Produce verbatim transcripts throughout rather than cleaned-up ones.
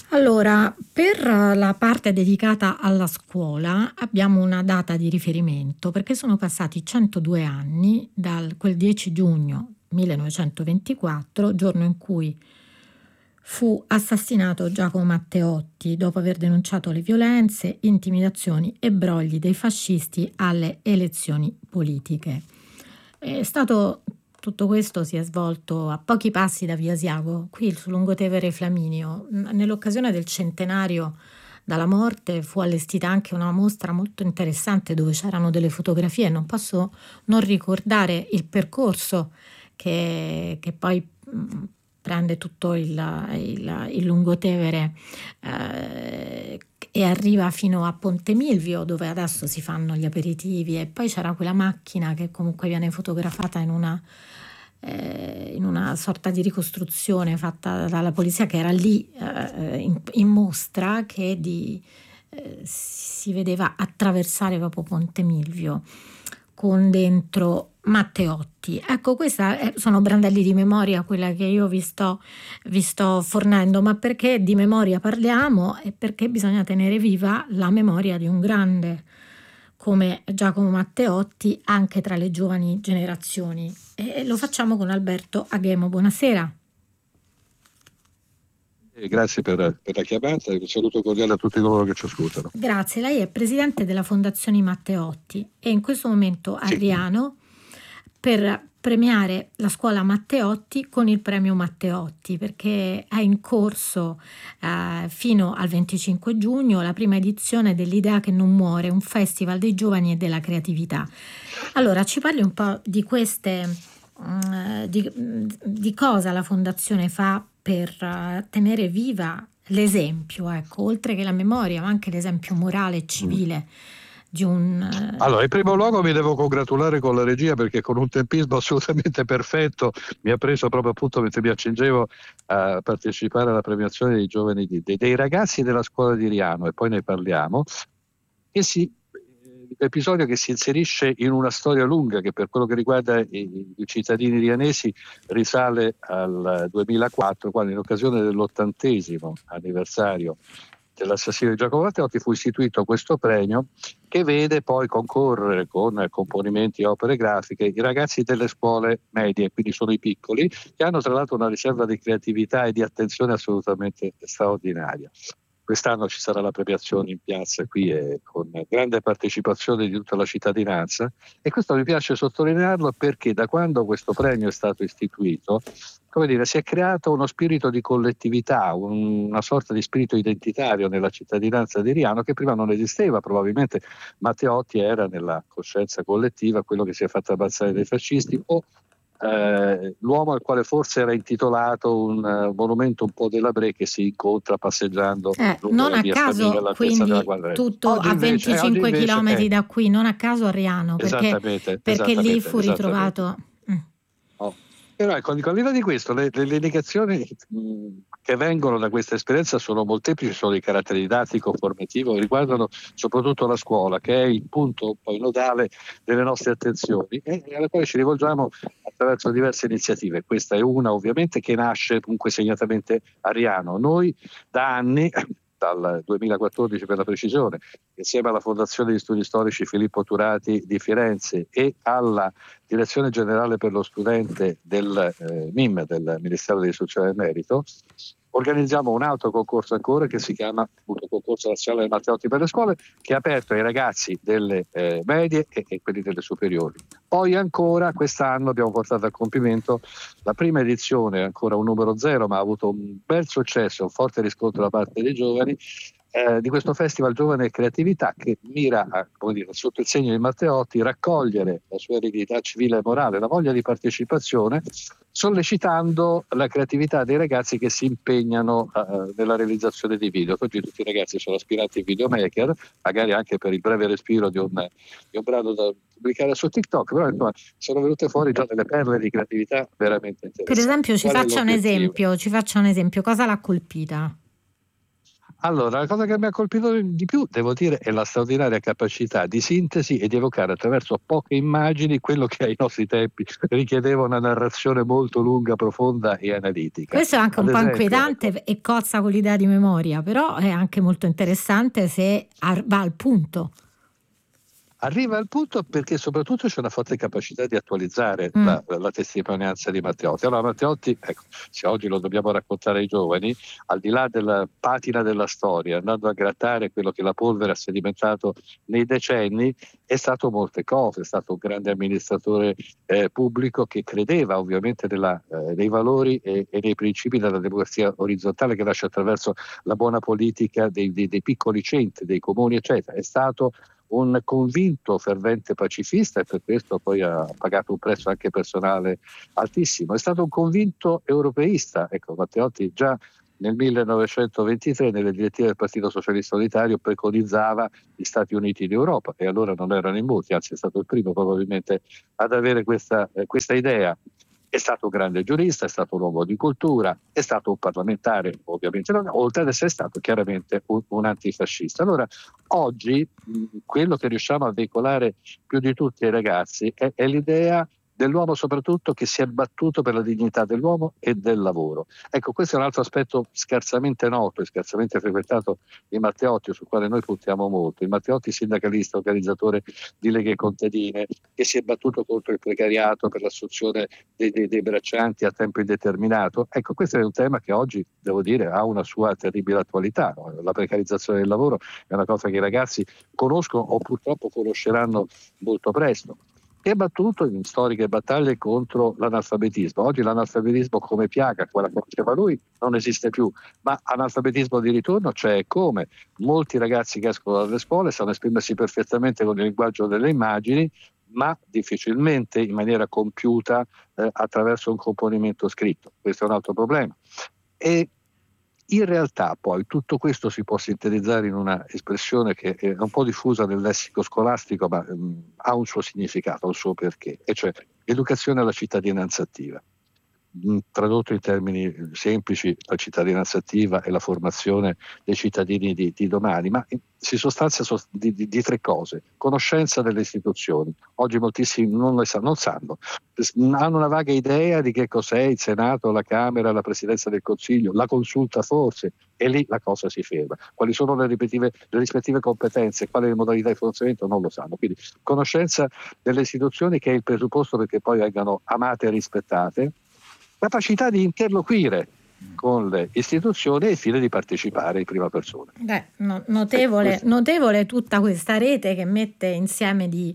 Allora, per la parte dedicata alla scuola abbiamo una data di riferimento perché sono passati centodue anni dal quel dieci giugno millenovecentoventiquattro, giorno in cui fu assassinato Giacomo Matteotti dopo aver denunciato le violenze, intimidazioni e brogli dei fascisti alle elezioni politiche. È stato Tutto questo si è svolto a pochi passi da Via Asiago, qui sul lungotevere Flaminio. Nell'occasione del centenario dalla morte fu allestita anche una mostra molto interessante dove c'erano delle fotografie. Non posso non ricordare il percorso che, che poi mh, prende tutto il, il, il lungotevere eh, e arriva fino a Ponte Milvio, dove adesso si fanno gli aperitivi, e poi c'era quella macchina che comunque viene fotografata in una, eh, in una sorta di ricostruzione fatta dalla polizia che era lì eh, in, in mostra, che di, eh, si vedeva attraversare proprio Ponte Milvio con dentro Matteotti. Ecco, questi sono brandelli di memoria, quella che io vi sto, vi sto fornendo, ma perché di memoria parliamo e perché bisogna tenere viva la memoria di un grande come Giacomo Matteotti anche tra le giovani generazioni. E lo facciamo con Alberto Aghemo. Buonasera. Eh, Grazie per, per la chiamata e un saluto cordiale a tutti coloro che ci ascoltano. Grazie, lei è presidente della Fondazione Matteotti e in questo momento a Sì, Riano per premiare la scuola Matteotti con il premio Matteotti, perché è in corso eh, fino al venticinque giugno la prima edizione dell'Idea che non muore, un festival dei giovani e della creatività. Allora, ci parli un po' di queste, mm, di, di cosa la Fondazione fa per eh, tenere viva l'esempio, ecco, oltre che la memoria, ma anche l'esempio morale e civile di un... eh, allora in primo luogo mi devo congratulare con la regia perché con un tempismo assolutamente perfetto mi ha preso proprio appunto mentre mi accingevo a partecipare alla premiazione dei giovani di- dei, dei ragazzi della scuola di Riano, e poi ne parliamo. Che si, Episodio che si inserisce in una storia lunga che per quello che riguarda i, i cittadini rianesi risale al duemilaquattro, quando in occasione dell'ottantesimo anniversario dell'assassinio di Giacomo Matteotti fu istituito questo premio che vede poi concorrere con componimenti e opere grafiche i ragazzi delle scuole medie, quindi sono i piccoli, che hanno tra l'altro una riserva di creatività e di attenzione assolutamente straordinaria. Quest'anno ci sarà la premiazione in piazza qui e con grande partecipazione di tutta la cittadinanza, e questo mi piace sottolinearlo perché da quando questo premio è stato istituito, come dire, si è creato uno spirito di collettività, un- una sorta di spirito identitario nella cittadinanza di Riano che prima non esisteva. Probabilmente Matteotti era nella coscienza collettiva quello che si è fatto ammazzare dai fascisti, o eh, l'uomo al quale forse era intitolato un eh, monumento un po' della Bre che si incontra passeggiando Eh, lungo non la a via Stabile caso all'altezza della quindi Quadrella. tutto Oggi a invece, eh, oggi venticinque invece chilometri eh, da qui, non a caso a Riano, perché, esattamente, perché lì esattamente, fu esattamente. ritrovato... Mm. Oh. Però ecco, al di là di questo, le, le- le indicazioni mh, che vengono da questa esperienza sono molteplici, sono di carattere didattico, formativo, e riguardano soprattutto la scuola, che è il punto poi nodale delle nostre attenzioni e alla quale ci rivolgiamo attraverso diverse iniziative. Questa è una, ovviamente, che nasce comunque segnatamente a Riano. Noi da anni, dal duemilaquattordici per la precisione, insieme alla Fondazione di Studi Storici Filippo Turati di Firenze e alla Direzione Generale per lo Studente del eh, M I M, del Ministero dell'Istruzione e del Merito, organizziamo un altro concorso ancora che si chiama appunto Concorso Nazionale Matteotti per le Scuole, che è aperto ai ragazzi delle eh, medie e, e quelli delle superiori. Poi ancora quest'anno abbiamo portato a compimento la prima edizione, ancora un numero zero, ma ha avuto un bel successo, un forte riscontro da parte dei giovani, eh, di questo Festival Giovane e Creatività, che mira a, come dire, sotto il segno di Matteotti, raccogliere la sua eredità civile e morale, la voglia di partecipazione, sollecitando la creatività dei ragazzi che si impegnano eh, nella realizzazione di video. Oggi tutti i ragazzi sono aspiranti videomaker, magari anche per il breve respiro di un, di un brano da pubblicare su TikTok, però insomma, sono venute fuori già delle perle di creatività veramente Per interessanti. esempio, ci Qual è faccia un l'obiettivo? esempio, ci faccia un esempio, cosa l'ha colpita? Allora, la cosa che mi ha colpito di più, devo dire, è la straordinaria capacità di sintesi e di evocare attraverso poche immagini quello che ai nostri tempi richiedeva una narrazione molto lunga, profonda e analitica. Questo è anche Ad un po' esempio, ecco, inquietante e cozza con l'idea di memoria, però è anche molto interessante se ar- va al punto. arriva al punto perché soprattutto c'è una forte capacità di attualizzare Mm. la, la testimonianza di Matteotti. Allora Matteotti, ecco, se oggi lo dobbiamo raccontare ai giovani, al di là della patina della storia, andando a grattare quello che la polvere ha sedimentato nei decenni, è stato molte cose, è stato un grande amministratore eh, pubblico che credeva ovviamente nella, eh, nei valori e, e nei principi della democrazia orizzontale che nasce attraverso la buona politica dei, dei, dei piccoli centri, dei comuni, eccetera. È stato un convinto fervente pacifista e per questo poi ha pagato un prezzo anche personale altissimo. È stato un convinto europeista. Ecco, Matteotti già nel millenovecentoventitré nelle direttive del Partito Socialista Unitario preconizzava gli Stati Uniti d'Europa e allora non erano in molti, anzi è stato il primo probabilmente ad avere questa, eh, questa idea. È stato un grande giurista, è stato un uomo di cultura, è stato un parlamentare, ovviamente, oltre ad essere stato chiaramente un, un antifascista. Allora, oggi mh, quello che riusciamo a veicolare più di tutti ai ragazzi è, è l'idea dell'uomo soprattutto che si è battuto per la dignità dell'uomo e del lavoro. Ecco, questo è un altro aspetto scarsamente noto e scarsamente frequentato di Matteotti, sul quale noi puntiamo molto. Il Matteotti sindacalista, organizzatore di leghe contadine, che si è battuto contro il precariato per l'assunzione dei, dei, dei braccianti a tempo indeterminato. Ecco, questo è un tema che oggi, devo dire, ha una sua terribile attualità. La precarizzazione del lavoro è una cosa che i ragazzi conoscono o purtroppo conosceranno molto presto. Che è battuto in storiche battaglie contro l'analfabetismo. Oggi l'analfabetismo come piaga, quella che diceva lui, non esiste più, ma analfabetismo di ritorno c'è come molti ragazzi che escono dalle scuole sanno esprimersi perfettamente con il linguaggio delle immagini, ma difficilmente in maniera compiuta eh, attraverso un componimento scritto. Questo è un altro problema. E in realtà poi tutto questo si può sintetizzare in una espressione che è un po' diffusa nel lessico scolastico, ma um, ha un suo significato, un suo perché, e cioè educazione alla cittadinanza attiva. Tradotto in termini semplici, la cittadinanza attiva è la formazione dei cittadini di, di domani, ma si sostanzia di, di, di tre cose: conoscenza delle istituzioni. Oggi moltissimi non le sanno, non sanno, hanno una vaga idea di che cos'è il Senato, la Camera, la Presidenza del Consiglio, la consulta forse, e lì la cosa si ferma. Quali sono le rispettive, le rispettive competenze, quali le modalità di funzionamento non lo sanno. Quindi conoscenza delle istituzioni, che è il presupposto perché poi vengano amate e rispettate. Capacità di interloquire con le istituzioni e infine di partecipare in prima persona. Beh, no, notevole, notevole tutta questa rete che mette insieme di,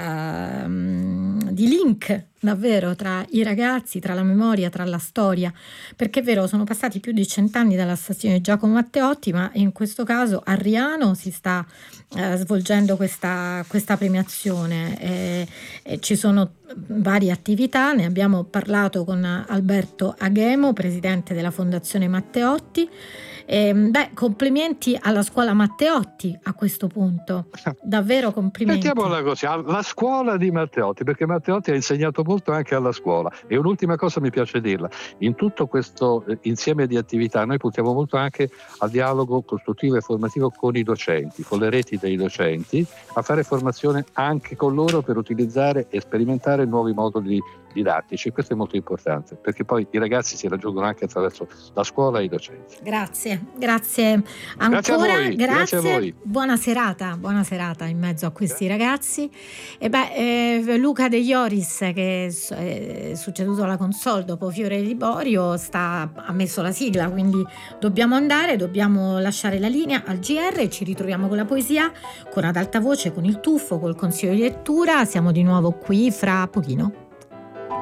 uh, di link davvero tra i ragazzi, tra la memoria, tra la storia, perché è vero, sono passati più di cent'anni dalla stazione di Giacomo Matteotti, ma in questo caso a Riano si sta uh, svolgendo questa, questa premiazione e, e ci sono varie attività. Ne abbiamo parlato con Alberto Aghemo, presidente della Fondazione Matteotti. E, beh, complimenti alla scuola Matteotti a questo punto, davvero complimenti. Mettiamola così, la scuola di Matteotti, perché Matteotti ha insegnato molto anche alla scuola. E un'ultima cosa mi piace dirla: in tutto questo insieme di attività noi puntiamo molto anche al dialogo costruttivo e formativo con i docenti, con le reti dei docenti, a fare formazione anche con loro per utilizzare e sperimentare nuovi moduli didattici. Questo è molto importante, perché poi i ragazzi si raggiungono anche attraverso la scuola e i docenti. Grazie, grazie ancora, grazie a voi, grazie, grazie a voi. Buona serata, buona serata in mezzo a questi ragazzi. E beh, eh, Luca De Ioris, che è succeduto alla console dopo Fiore Liborio, sta, ha messo la sigla, quindi dobbiamo andare, dobbiamo lasciare la linea al G R e ci ritroviamo con la poesia, con Ad Alta Voce, con il Tuffo, col consiglio di lettura. Siamo di nuovo qui fra pochino.